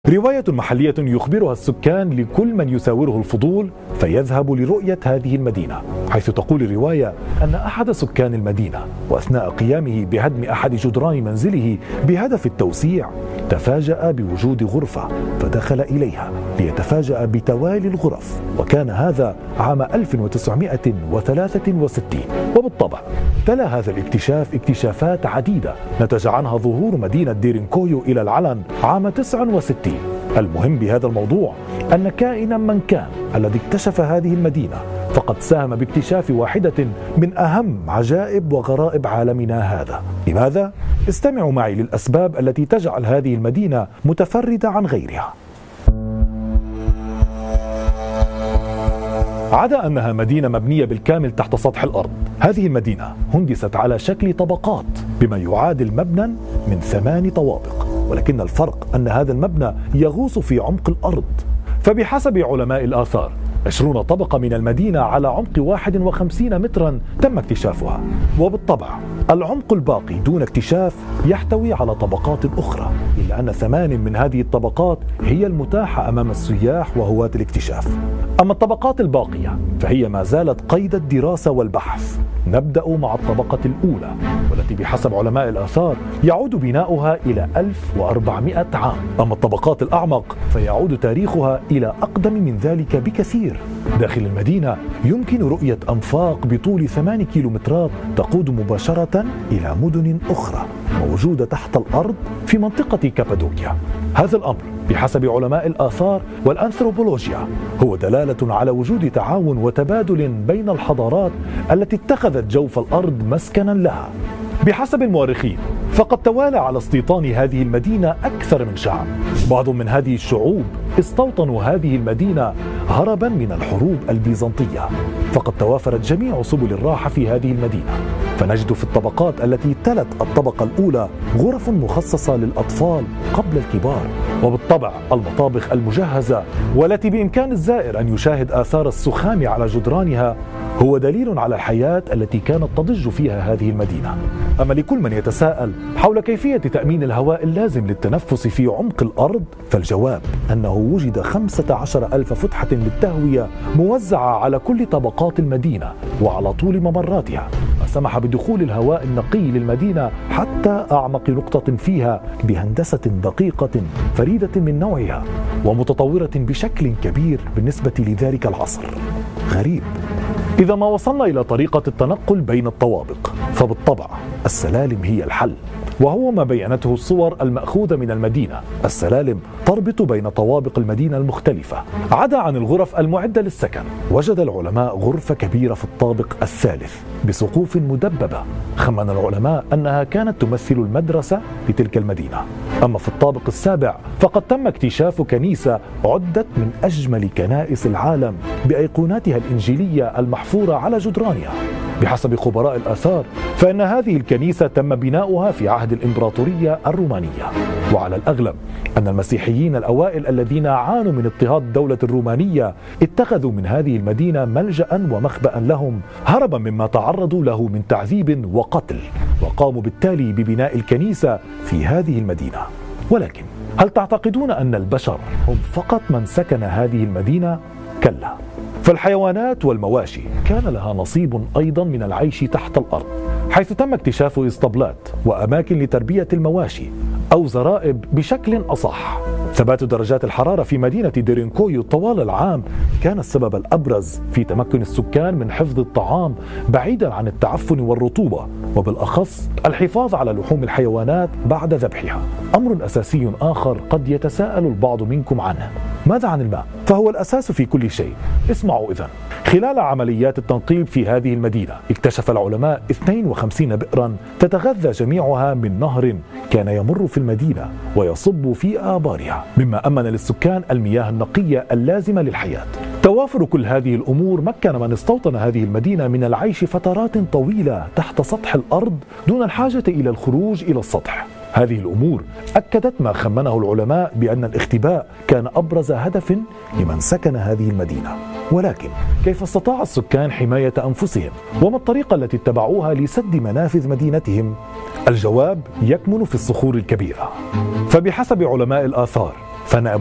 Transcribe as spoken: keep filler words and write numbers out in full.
رواية محلية يخبرها السكان لكل من يساوره الفضول فيذهب لرؤية هذه المدينة، حيث تقول الرواية أن أحد سكان المدينة وأثناء قيامه بهدم أحد جدران منزله بهدف التوسيع تفاجأ بوجود غرفة فدخل إليها ليتفاجأ بتوالي الغرف، وكان هذا عام ألف وتسعمائة وثلاثة وستين. وبالطبع تلا هذا الاكتشاف اكتشافات عديدة نتج عنها ظهور مدينة ديرينكويو إلى العلن عام تسعة وستين. المهم بهذا الموضوع أن كائنا من كان الذي اكتشف هذه المدينة فقد ساهم باكتشاف واحدة من أهم عجائب وغرائب عالمنا هذا. لماذا؟ استمعوا معي للأسباب التي تجعل هذه المدينة متفردة عن غيرها. عدا أنها مدينة مبنية بالكامل تحت سطح الأرض، هذه المدينة هندست على شكل طبقات بما يعادل مبنى من ثمان طوابق، ولكن الفرق أن هذا المبنى يغوص في عمق الأرض. فبحسب علماء الآثار عشرون طبقة من المدينة على عمق واحد وخمسين مترا تم اكتشافها، وبالطبع العمق الباقي دون اكتشاف يحتوي على طبقات أخرى، إلا أن ثمان من هذه الطبقات هي المتاحة أمام السياح وهواة الاكتشاف. أما الطبقات الباقية فهي ما زالت قيد الدراسة والبحث. نبدأ مع الطبقة الأولى والتي بحسب علماء الآثار يعود بناؤها إلى ألف وأربعمائة عام. أما الطبقات الأعمق فيعود تاريخها إلى أقدم من ذلك بكثير. داخل المدينة يمكن رؤية أنفاق بطول ثمانية كيلومترات تقود مباشرة إلى مدن أخرى موجودة تحت الأرض في منطقة كابادوكيا. هذا الأمر بحسب علماء الآثار والأنثروبولوجيا هو دلالة على وجود تعاون وتبادل بين الحضارات التي اتخذت جوف الأرض مسكنا لها. بحسب المؤرخين فقد توالى على استيطان هذه المدينة أكثر من شعب. بعض من هذه الشعوب استوطنوا هذه المدينة هربا من الحروب البيزنطية، فقد توافرت جميع سبل الراحة في هذه المدينة. فنجد في الطبقات التي تلت الطبقة الأولى غرف مخصصة للأطفال قبل الكبار، وبالطبع المطابخ المجهزة والتي بإمكان الزائر أن يشاهد آثار السخام على جدرانها هو دليل على الحياة التي كانت تضج فيها هذه المدينة. أما لكل من يتساءل حول كيفية تأمين الهواء اللازم للتنفس في عمق الأرض فالجواب أنه وجد خمسة عشر ألف فتحة للتهوية موزعة على كل طبقات المدينة وعلى طول ممراتها، ما سمح بدخول الهواء النقي للمدينة حتى أعمق نقطة فيها بهندسة دقيقة فريدة من نوعها ومتطورة بشكل كبير بالنسبة لذلك العصر. غريب. إذا ما وصلنا إلى طريقة التنقل بين الطوابق فبالطبع السلالم هي الحل، وهو ما بينته الصور المأخوذة من المدينة. السلالم تربط بين طوابق المدينة المختلفة. عدا عن الغرف المعدة للسكن، وجد العلماء غرفة كبيرة في الطابق الثالث بسقوف مدببة خمن العلماء أنها كانت تمثل المدرسة لتلك المدينة. أما في الطابق السابع فقد تم اكتشاف كنيسة عدت من أجمل كنائس العالم بأيقوناتها الإنجيلية المحفورة على جدرانها. بحسب خبراء الآثار فإن هذه الكنيسة تم بناؤها في عهد الإمبراطورية الرومانية، وعلى الأغلب أن المسيحيين الأوائل الذين عانوا من اضطهاد الدولة الرومانية اتخذوا من هذه المدينة ملجأ ومخبأ لهم هربا مما تعرضوا له من تعذيب وقتل، وقاموا بالتالي ببناء الكنيسة في هذه المدينة. ولكن هل تعتقدون أن البشر هم فقط من سكن هذه المدينة؟ كلا، فالحيوانات والمواشي كان لها نصيب أيضا من العيش تحت الأرض، حيث تم اكتشاف اسطبلات وأماكن لتربية المواشي أو زرائب بشكل أصح. ثبات درجات الحرارة في مدينة ديرينكويو طوال العام كان السبب الأبرز في تمكن السكان من حفظ الطعام بعيدا عن التعفن والرطوبة، وبالأخص الحفاظ على لحوم الحيوانات بعد ذبحها. أمر أساسي آخر قد يتساءل البعض منكم عنه: ماذا عن الماء؟ فهو الأساس في كل شيء. اسمعوا إذن. خلال عمليات التنقيب في هذه المدينة اكتشف العلماء اثنين وخمسين بئرا تتغذى جميعها من نهر كان يمر في المدينة ويصب في آبارها، مما أمن للسكان المياه النقية اللازمة للحياة. توافر كل هذه الأمور مكن من استوطن هذه المدينة من العيش فترات طويلة تحت سطح الأرض دون الحاجة إلى الخروج إلى السطح. هذه الأمور أكدت ما خمنه العلماء بأن الاختباء كان أبرز هدف لمن سكن هذه المدينة. ولكن كيف استطاع السكان حماية أنفسهم؟ وما الطريقة التي اتبعوها لسد منافذ مدينتهم؟ الجواب يكمن في الصخور الكبيرة. فبحسب علماء الآثار فنائب